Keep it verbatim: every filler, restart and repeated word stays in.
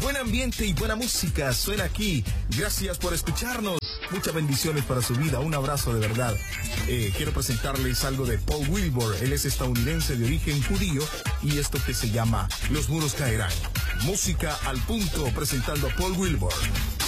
Buen ambiente y buena música suena aquí. Gracias por escucharnos. Muchas bendiciones para su vida. Un abrazo de verdad. Eh, quiero presentarles algo de Paul Wilbur. Él es estadounidense de origen judío y esto que se llama Los muros caerán. Música al punto presentando a Paul Wilbur.